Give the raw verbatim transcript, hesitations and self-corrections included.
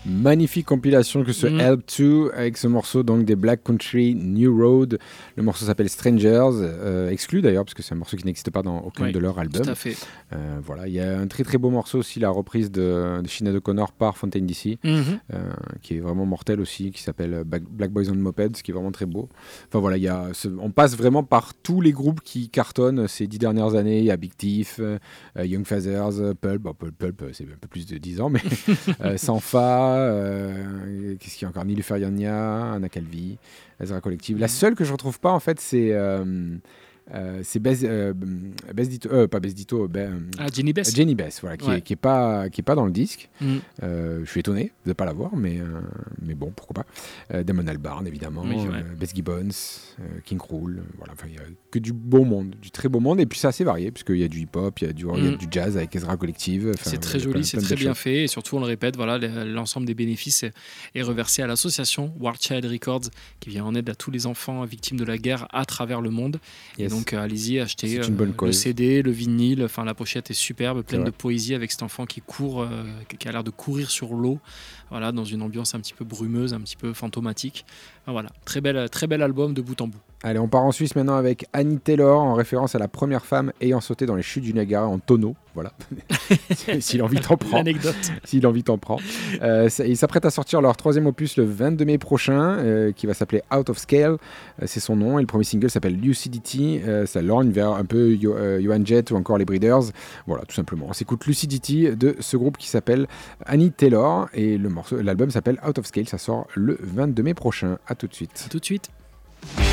Magnifique compilation que ce mm. Help deux avec ce morceau donc des Black Country New Road. Le morceau s'appelle Strangers, euh, exclu d'ailleurs parce que c'est un morceau qui n'existe pas dans aucun oui, de leurs albums. Tout à fait. Euh, voilà, il y a un très très beau morceau aussi, la reprise de, de Sinéad O'Connor par Fontaine D C, mm-hmm. euh, qui est vraiment mortel aussi, qui s'appelle Black Boys on Mopeds, qui est vraiment très beau. Enfin voilà, il y a, ce, on passe vraiment par tous les groupes qui cartonnent ces dix dernières années. Il y a Big Thief, euh, Young Fathers, Pulp, bon, Pulp, Pulp c'est un peu plus de dix ans, mais euh, Sanfa, euh, qu'est-ce qu'il y a encore, Nilufer Yanya, Anna Calvi, Ezra Collective. La seule que je ne retrouve pas en fait, c'est euh, Euh, c'est Bess, euh, Bess Ditto, euh, pas Bess Ditto, ben, ah, Jenny Bess. Jenny Bess, voilà, qui, ouais. est, qui est pas qui est pas dans le disque. Mm. Euh, je suis étonné de ne pas l'avoir, mais euh, mais bon, pourquoi pas. Euh, Damon Albarn évidemment, oui, ouais. euh, Bess Gibbons, euh, King Krul, voilà, enfin il y a que du beau monde, du très beau monde, et puis c'est assez varié puisqu'il y a du hip-hop, il y a du, mm. il y a du jazz avec Ezra Collective. C'est très joli, plein, c'est plein très bien choses. Fait, et surtout on le répète, voilà, l'ensemble des bénéfices est, est reversé à l'association War Child Records qui vient en aide à tous les enfants victimes de la guerre à travers le monde. Yes. Et donc allez-y, achetez Euh, le C D, le vinyle, enfin la pochette est superbe, pleine de poésie avec cet enfant qui court, euh, qui a l'air de courir sur l'eau, voilà, dans une ambiance un petit peu brumeuse, un petit peu fantomatique. Enfin, voilà, très bel, très bel album de bout en bout. Allez, on part en Suisse maintenant avec Annie Taylor, en référence à la première femme ayant sauté dans les chutes du Niagara en tonneau. Voilà, si l'envie t'en prend. L'anecdote. Si l'envie t'en prend. Euh, ils s'apprêtent à sortir leur troisième opus le vingt-deux mai prochain, euh, qui va s'appeler Out of Scale. Euh, c'est son nom. Et le premier single s'appelle Lucidity. Euh, ça lorgne vers un peu Yo- euh, Johan Jett ou encore les Breeders. Voilà, tout simplement. On s'écoute Lucidity de ce groupe qui s'appelle Annie Taylor. Et le morceau, l'album s'appelle Out of Scale. Ça sort le vingt-deux mai prochain. À tout de suite. À tout de suite.